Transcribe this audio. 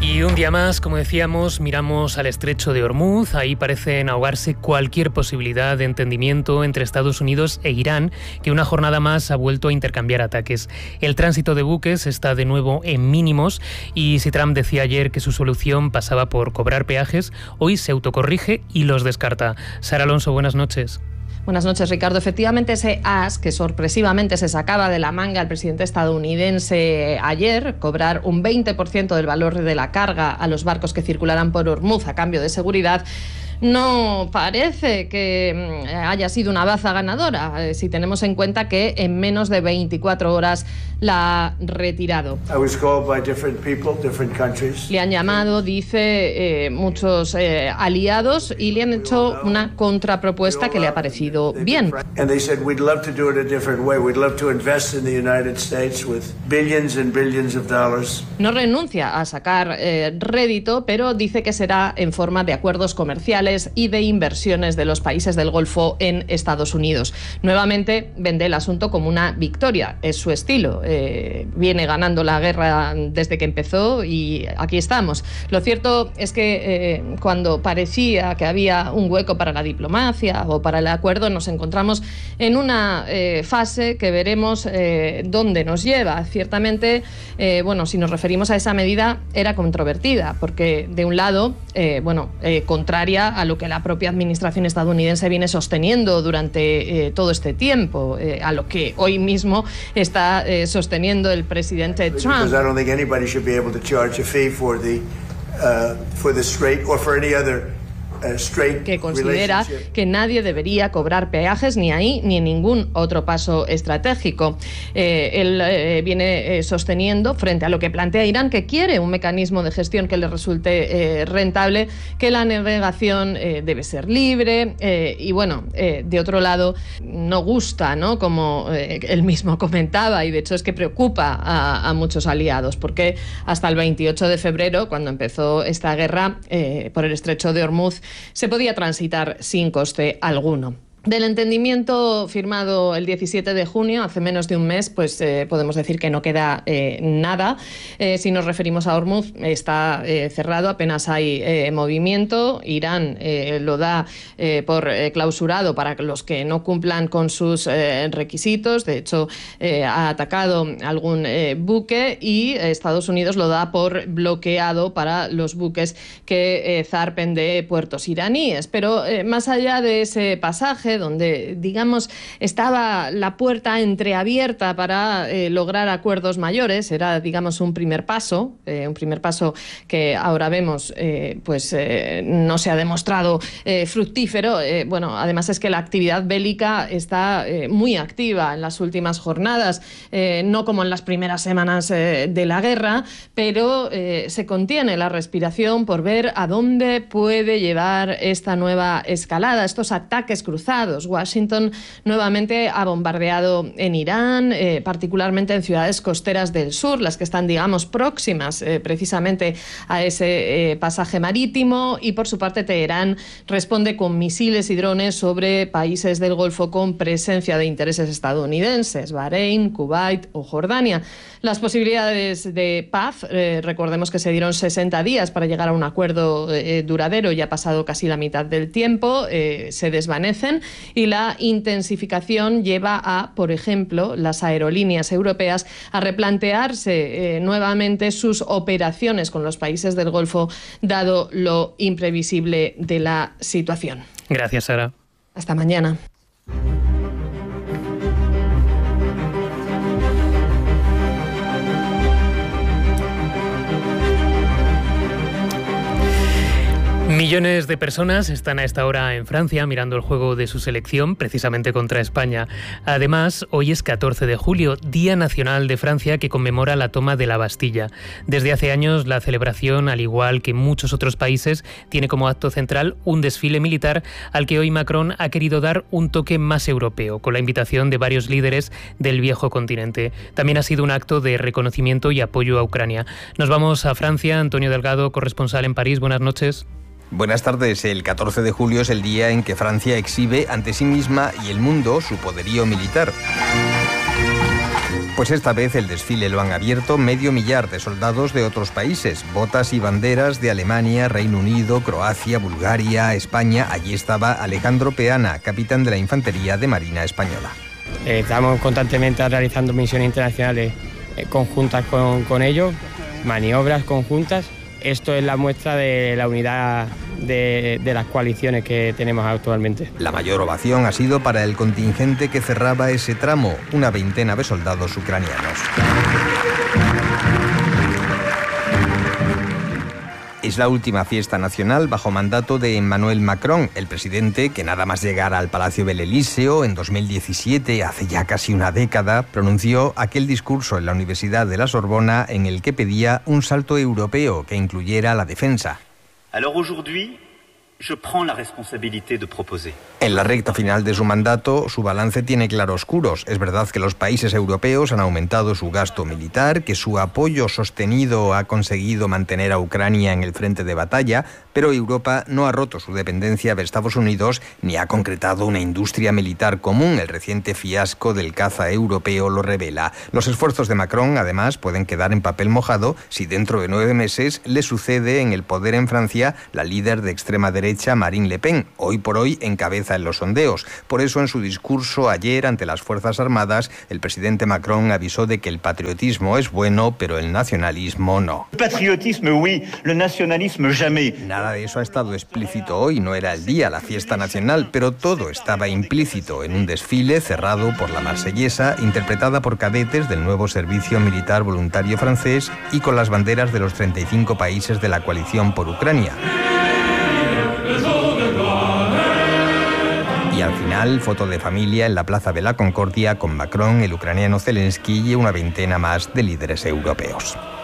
Y un día más, como decíamos, miramos al estrecho de Ormuz. Ahí parecen ahogarse cualquier posibilidad de entendimiento entre Estados Unidos e Irán, que una jornada más ha vuelto a intercambiar ataques. El tránsito de buques está de nuevo en mínimos y si Trump decía ayer que su solución pasaba por cobrar peajes, hoy se autocorrige y los descarta. Sara Alonso, buenas noches. Buenas noches, Ricardo. Efectivamente, ese as que sorpresivamente se sacaba de la manga el presidente estadounidense ayer, cobrar un 20% del valor de la carga a los barcos que circularan por Ormuz a cambio de seguridad, no parece que haya sido una baza ganadora, si tenemos en cuenta que en menos de 24 horas la ha retirado. Le han llamado, dice, muchos aliados y le han hecho una contrapropuesta que le ha parecido bien. No renuncia a sacar rédito, pero dice que será en forma de acuerdos comerciales y de inversiones de los países del Golfo en Estados Unidos. Nuevamente vende el asunto como una victoria, es su estilo. Viene ganando la guerra desde que empezó y aquí estamos. Lo cierto es que cuando parecía que había un hueco para la diplomacia o para el acuerdo, nos encontramos en una fase que veremos dónde nos lleva. Ciertamente, si nos referimos a esa medida, era controvertida, porque de un lado, contraria a lo que la propia administración estadounidense viene sosteniendo durante todo este tiempo, a lo que hoy mismo está sosteniendo el presidente Trump. Que considera que nadie debería cobrar peajes ni ahí ni en ningún otro paso estratégico. Él viene sosteniendo, frente a lo que plantea Irán, que quiere un mecanismo de gestión que le resulte rentable, que la navegación debe ser libre de otro lado no gusta, ¿no? Como él mismo comentaba, y de hecho es que preocupa a muchos aliados, porque hasta el 28 de febrero, cuando empezó esta guerra por el estrecho de Ormuz, se podía transitar sin coste alguno. Del entendimiento firmado el 17 de junio, hace menos de un mes, pues podemos decir que no queda nada. Si nos referimos a Ormuz, está cerrado, apenas hay movimiento. Irán lo da por clausurado para los que no cumplan con sus requisitos. De hecho, ha atacado algún buque y Estados Unidos lo da por bloqueado para los buques que zarpen de puertos iraníes. Pero más allá de ese pasaje, donde, digamos, estaba la puerta entreabierta para lograr acuerdos mayores, era, digamos, un primer paso que ahora vemos, no se ha demostrado fructífero. Además es que la actividad bélica está muy activa en las últimas jornadas, no como en las primeras semanas de la guerra, pero se contiene la respiración por ver a dónde puede llevar esta nueva escalada, estos ataques cruzados. Washington nuevamente ha bombardeado en Irán, particularmente en ciudades costeras del sur, las que están, digamos, próximas precisamente a ese pasaje marítimo, y por su parte Teherán responde con misiles y drones sobre países del Golfo con presencia de intereses estadounidenses, Bahrein, Kuwait o Jordania. Las posibilidades de paz, recordemos que se dieron 60 días para llegar a un acuerdo duradero, ya ha pasado casi la mitad del tiempo, se desvanecen, y la intensificación lleva a, por ejemplo, las aerolíneas europeas a replantearse nuevamente sus operaciones con los países del Golfo, dado lo imprevisible de la situación. Gracias, Sara. Hasta mañana. Millones de personas están a esta hora en Francia mirando el juego de su selección, precisamente contra España. Además, hoy es 14 de julio, Día Nacional de Francia, que conmemora la toma de la Bastilla. Desde hace años, la celebración, al igual que muchos otros países, tiene como acto central un desfile militar al que hoy Macron ha querido dar un toque más europeo, con la invitación de varios líderes del viejo continente. También ha sido un acto de reconocimiento y apoyo a Ucrania. Nos vamos a Francia. Antonio Delgado, corresponsal en París. Buenas noches. Buenas tardes. El 14 de julio es el día en que Francia exhibe ante sí misma y el mundo su poderío militar. Pues esta vez el desfile lo han abierto 500.000 de soldados de otros países, botas y banderas de Alemania, Reino Unido, Croacia, Bulgaria, España. Allí estaba Alejandro Peana, capitán de la Infantería de Marina Española. Estamos constantemente realizando misiones internacionales conjuntas con ellos, maniobras conjuntas. Esto es la muestra de la unidad de las coaliciones que tenemos actualmente. La mayor ovación ha sido para el contingente que cerraba ese tramo, una veintena de soldados ucranianos. Es la última fiesta nacional bajo mandato de Emmanuel Macron, el presidente que nada más llegar al Palacio del Elíseo en 2017, hace ya casi una década, pronunció aquel discurso en la Universidad de la Sorbona en el que pedía un salto europeo que incluyera la defensa. Alors aujourd'hui, je prends la responsabilité de proposer. En la recta final de su mandato, su balance tiene claroscuros. Es verdad que los países europeos han aumentado su gasto militar, que su apoyo sostenido ha conseguido mantener a Ucrania en el frente de batalla, pero Europa no ha roto su dependencia de Estados Unidos ni ha concretado una industria militar común. El reciente fiasco del caza europeo lo revela. Los esfuerzos de Macron, además, pueden quedar en papel mojado si dentro de 9 meses le sucede en el poder en Francia la líder de extrema derecha Marine Le Pen, hoy por hoy encabeza en los sondeos. Por eso, en su discurso ayer ante las Fuerzas Armadas, el presidente Macron avisó de que el patriotismo es bueno, pero el nacionalismo no. Patriotisme, oui, le nationalisme jamais. Nada de eso ha estado explícito hoy, no era el día, la fiesta nacional, pero todo estaba implícito en un desfile cerrado por la marsellesa, interpretada por cadetes del nuevo servicio militar voluntario francés y con las banderas de los 35 países de la coalición por Ucrania. Y al final, foto de familia en la Plaza de la Concordia con Macron, el ucraniano Zelensky y una veintena más de líderes europeos.